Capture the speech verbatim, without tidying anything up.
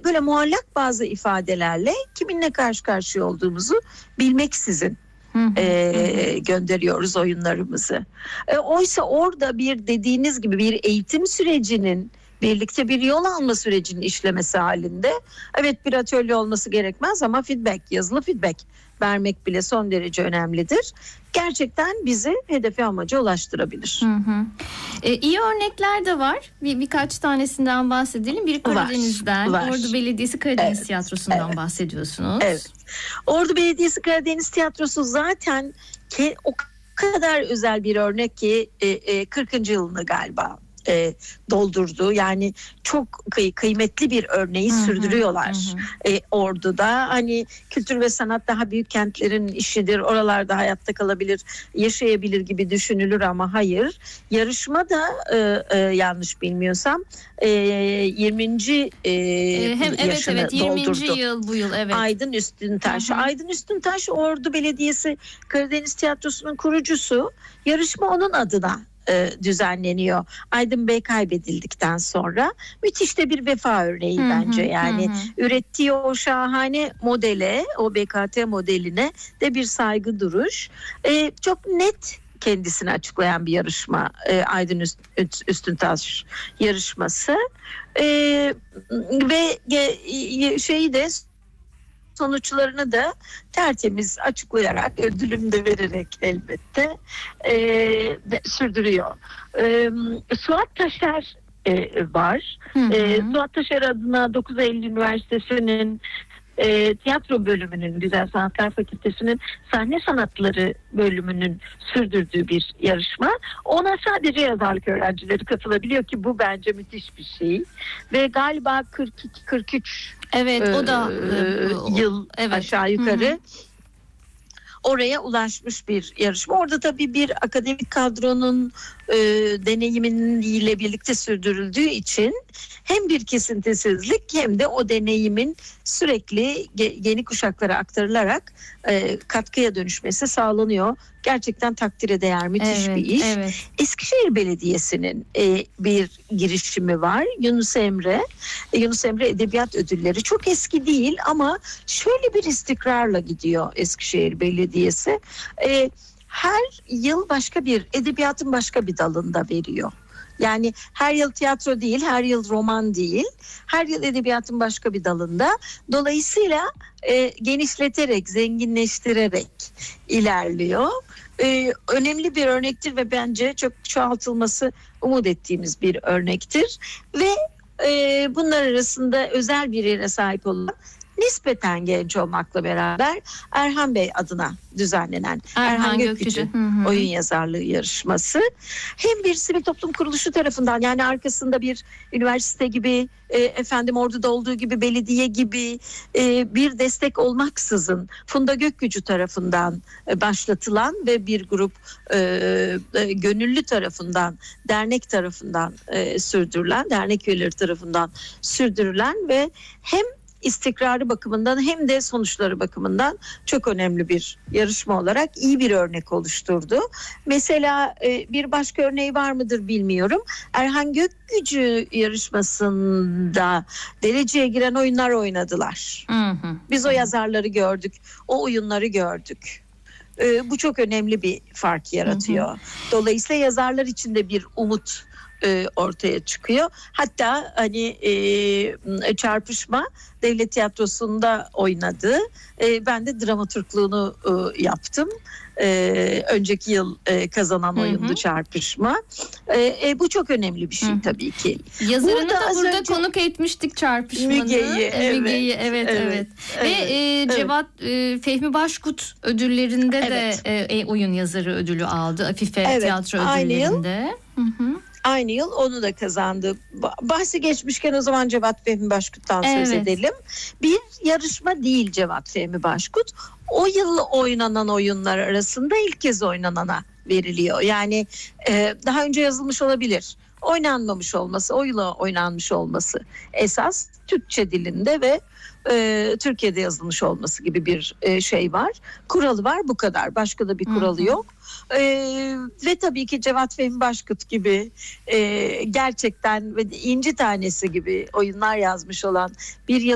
böyle muallak bazı ifadelerle kiminle karşı karşıya olduğumuzu bilmeksizin e, gönderiyoruz oyunlarımızı. E, oysa orada bir dediğiniz gibi bir eğitim sürecinin, birlikte bir yol alma sürecinin işlemesi halinde, evet bir atölye olması gerekmez ama feedback, yazılı feedback vermek bile son derece önemlidir. Gerçekten bizi hedefe, amaca ulaştırabilir. Hı hı. E, iyi örnekler de var. Bir, birkaç tanesinden bahsedelim. Biri Karadeniz'den, var, var. Ordu Belediyesi Karadeniz Evet, Tiyatrosu'ndan evet. bahsediyorsunuz. Evet. Ordu Belediyesi Karadeniz Tiyatrosu zaten ki, o kadar özel bir örnek ki e, e, kırkıncı yılını galiba E, doldurdu. Yani çok kıy- kıymetli bir örneği hı hı, sürdürüyorlar. Hı hı. E, Ordu'da hani kültür ve sanat daha büyük kentlerin işidir. Oralarda hayatta kalabilir, yaşayabilir gibi düşünülür ama hayır. Yarışma da e, e, yanlış bilmiyorsam e, yirminci E, e, hem evet yaşını evet yirminci doldurdu. yıl bu yıl, evet. Aydın Üstüntaş. Hı hı. Aydın Üstüntaş Ordu Belediyesi Karadeniz Tiyatrosu'nun kurucusu. Yarışma onun adına e, düzenleniyor. Aydın Bey kaybedildikten sonra müthiş de bir vefa örneği hı bence. hı, Yani hı. ürettiği o şahane modele, o B K T modeline de bir saygı duruş. E, çok net kendisini açıklayan bir yarışma e, Aydın Üst, Üstüntaş yarışması e, ve e, şeyi de sonuçlarını da tertemiz açıklayarak, ödülünü de vererek elbette e, de, sürdürüyor. E, Suat Taşer e, var. Hı hı. E, Suat Taşer adına dokuz Eylül Üniversitesi'nin E, tiyatro bölümünün, Güzel Sanatlar Fakültesi'nin sahne sanatları bölümünün sürdürdüğü bir yarışma. Ona sadece yazarlık öğrencileri katılabiliyor ki bu bence müthiş bir şey. Ve galiba kırk iki kırk üç evet, e, o da e, yıl evet. aşağı yukarı hı hı. oraya ulaşmış bir yarışma. Orada tabii bir akademik kadronun e, deneyimiyle birlikte sürdürüldüğü için hem bir kesintisizlik hem de o deneyimin sürekli ge- yeni kuşaklara aktarılarak e, katkıya dönüşmesi sağlanıyor. Gerçekten takdire değer müthiş evet, bir iş. Evet. Eskişehir Belediyesi'nin e, bir girişimi var. Yunus Emre, e, Yunus Emre Edebiyat Ödülleri çok eski değil ama şöyle bir istikrarla gidiyor Eskişehir Belediyesi. E, her yıl başka bir edebiyatın başka bir dalında veriyor. Yani her yıl tiyatro değil, her yıl roman değil, her yıl edebiyatın başka bir dalında. Dolayısıyla e, genişleterek, zenginleştirerek ilerliyor. E, önemli bir örnektir ve bence çok çoğaltılması umut ettiğimiz bir örnektir. Ve e, bunlar arasında özel bir yere sahip olan, nispeten genç olmakla beraber Erhan Bey adına düzenlenen Erhan, Erhan Gökücü, Gökücü. Hı hı. oyun yazarlığı yarışması hem bir sivil toplum kuruluşu tarafından, yani arkasında bir üniversite gibi, e, efendim Ordu'da olduğu gibi belediye gibi e, bir destek olmaksızın Funda Gökücü tarafından e, başlatılan ve bir grup e, e, gönüllü tarafından, dernek tarafından e, sürdürülen, dernek üyeleri tarafından sürdürülen ve hem istikrarı bakımından hem de sonuçları bakımından çok önemli bir yarışma olarak iyi bir örnek oluşturdu. Mesela e, bir başka örneği var mıdır bilmiyorum. Erhan Gökücü yarışmasında dereceye giren oyunlar oynadılar. Hı hı. Biz o yazarları gördük, o oyunları gördük. E, bu çok önemli bir fark yaratıyor. Hı hı. Dolayısıyla yazarlar için de bir umut e, ortaya çıkıyor. Hatta hani e, çarpışma Devlet Tiyatrosu'nda oynadı. E, ben de dramaturgluğunu e, yaptım. E, önceki yıl e, kazanan oyundu, hı hı. Çarpışma. E, e, bu çok önemli bir şey, hı hı. tabii ki. Yazarını burada da burada önce konuk etmiştik, Çarpışmanı. Müge'yi. Evet, Müge'yi, evet, evet. evet. evet. Ve e, Cevat evet. e, Fehmi Başkut ödüllerinde evet. de e, oyun yazarı ödülü aldı. Afife evet, tiyatro ödüllerinde. Hı hı. Aynı yıl onu da kazandı. Bahsi geçmişken o zaman Cevat Fehmi Başkut'tan evet. söz edelim. Bir yarışma değil Cevat Fehmi Başkut. O yıl oynanan oyunlar arasında ilk kez oynanana veriliyor. Yani e, daha önce yazılmış olabilir. Oynanmamış olması, o yıla oynanmış olması esas Türkçe dilinde ve e, Türkiye'de yazılmış olması gibi bir e, şey var. Kuralı var, bu kadar. Başka da bir kuralı hı hı. yok. E, ve tabii ki Cevat Fehmi Başkut gibi e, gerçekten ve İnci Tanesi gibi oyunlar yazmış olan bir yazı